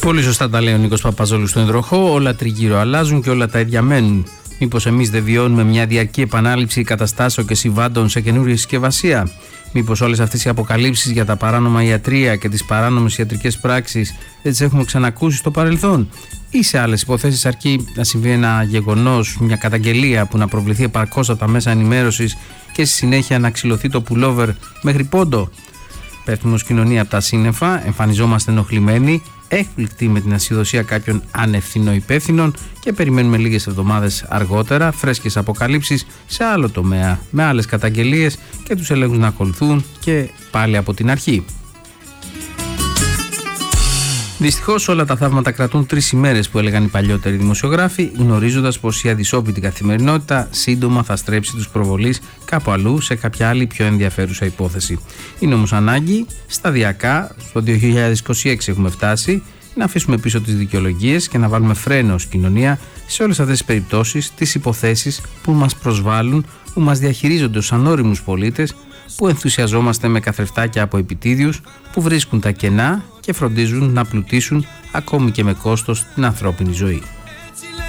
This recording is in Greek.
Πολύ σωστά τα λέει ο Νίκος Παπαζόλου στον υδροχό. Όλα τριγύρω αλλάζουν και όλα τα ίδια μένουν. Μήπως εμείς δεν βιώνουμε μια διαρκή επανάληψη καταστάσεων και συμβάντων σε καινούργια συσκευασία? Μήπως όλες αυτές οι αποκαλύψεις για τα παράνομα ιατρεία και τις παράνομες ιατρικές πράξεις δεν τις έχουμε ξανακούσει στο παρελθόν? Ή σε άλλες υποθέσεις αρκεί να συμβεί ένα γεγονός, μια καταγγελία που να προβληθεί επαρκώς από τα μέσα ενημέρωσης και στη συνέχεια να ξυλωθεί το πουλόβερ μέχρι πόντο? Πέφτουμε ως κοινωνία από τα σύννεφα, εμφανιζόμαστε ενοχλημένοι, έκπληκτοι με την ασυδοσία κάποιων ανευθυνοϊπεύθυνων και περιμένουμε λίγες εβδομάδες αργότερα φρέσκες αποκαλύψεις σε άλλο τομέα, με άλλες καταγγελίες και τους ελέγχους να ακολουθούν και πάλι από την αρχή. Δυστυχώς όλα τα θαύματα κρατούν 3 ημέρες, που έλεγαν οι παλιότεροι δημοσιογράφοι, γνωρίζοντας πως η αδυσόπιτη καθημερινότητα σύντομα θα στρέψει τους προβολείς κάπου αλλού σε κάποια άλλη πιο ενδιαφέρουσα υπόθεση. Είναι όμως ανάγκη σταδιακά, στο 2026 έχουμε φτάσει, να αφήσουμε πίσω τις δικαιολογίες και να βάλουμε φρένο ως κοινωνία σε όλες αυτές τις περιπτώσεις, τις υποθέσεις που μας προσβάλλουν, που μας διαχειρίζονται ως ανώριμους πολίτες, που ενθουσιαζόμαστε με καθρεφτάκια από επιτίδιους, που βρίσκουν τα κενά και φροντίζουν να πλουτίσουν ακόμη και με κόστος την ανθρώπινη ζωή.